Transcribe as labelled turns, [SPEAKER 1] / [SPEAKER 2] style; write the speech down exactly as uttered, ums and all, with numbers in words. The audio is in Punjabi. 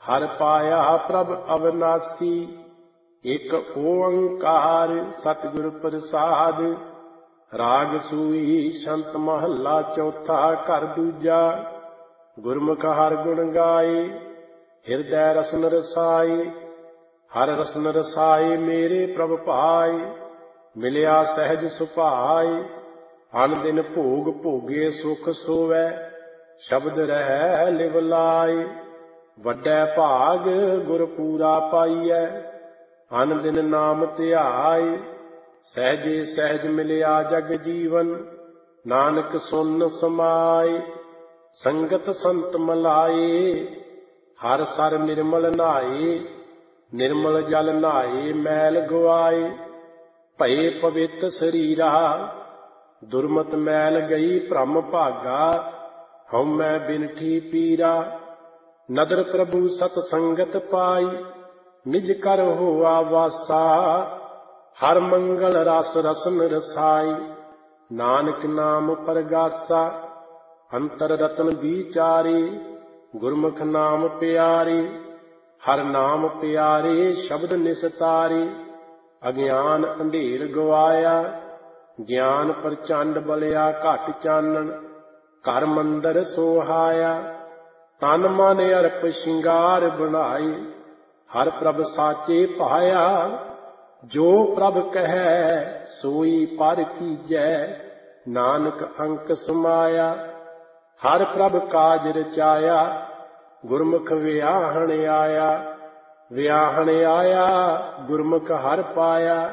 [SPEAKER 1] हर पाया प्रभ अविनाशी। एक ओंकार सतगुर प्रसाद। राग सूई संत महला चौथा। घर दूजा गुरमुख हर गुण गाए। हिरदै रसन रसाए। हर रसन रसाए मेरे प्रभ भाए। मिलिया सहज सुभाए। अन दिन भोग भोगे सुख सोवै। शब्द रहै लिव लाए। ਵੱਡੈ ਭਾਗ ਗੁਰ ਪੂਰਾ ਪਾਈਐ। ਅਨ ਦਿਨ ਨਾਮ ਧਿਆਏ। ਸਹਿਜੇ ਸਹਿਜ ਮਿਲਿਆ ਜਗ ਜੀਵਨ। ਨਾਨਕ ਸੁਨ ਸਮਾਏ। ਸੰਗਤ ਸੰਤ ਮਲਾਏ। ਹਰ ਸਰ ਨਿਰਮਲ ਨਾਏ। ਨਿਰਮਲ ਜਲ ਨਾਏ ਮੈਲ ਗਵਾਏ। ਭਏ ਪਵਿੱਤ ਸਰੀਰਾ। ਦੁਰਮਤ ਮੈਲ ਗਈ ਭ੍ਰਮ ਭਾਗਾ। ਹਉਮੈ ਬਿਨਠੀ ਪੀਰਾ। ਨਦਰ ਪ੍ਰਭੂ ਸਤ ਸੰਗਤ ਪਾਈ। ਨਿਜ ਕਰ ਹੋਆ ਵਾਸਾ। ਹਰ ਮੰਗਲ ਰਸ ਰਸਨ ਰਸਾਈ। ਨਾਨਕ ਨਾਮ ਪਰਗਾਸਾ। ਅੰਤਰ ਰਤਨ ਵਿਚਾਰੇ। ਗੁਰਮੁਖ ਨਾਮ ਪਿਆਰੇ। ਹਰ ਨਾਮ ਪਿਆਰੇ ਸ਼ਬਦ ਨਿਸਤਾਰੇ। ਅਗਿਆਨ ਅੰਧੇਰ ਗਵਾਇਆ। ਗਿਆਨ ਪ੍ਰਚੰਡ ਬਲਿਆ ਘਟ ਚਾਨਣ। ਘਰ ਮੰਦਰ ਸੋਹਾਇਆ। ਤਨ ਮਨ ਅਰਪ ਸ਼ਿੰਗਾਰ ਬਣਾਏ। ਹਰ ਪ੍ਰਭ ਸਾਚੇ ਭਾਇਆ। ਜੋ ਪ੍ਰਭ ਕਹੈ ਸੋਈ ਪਰ ਕੀਜੈ। ਨਾਨਕ ਅੰਕ ਸਮਾਇਆ। ਹਰ ਪ੍ਰਭ ਕਾਜ ਰਚਾਇਆ। ਗੁਰਮੁਖ ਵਿਆਹਣ ਆਇਆ। ਵਿਆਹਣ ਆਇਆ ਗੁਰਮੁਖ ਹਰ ਪਾਇਆ।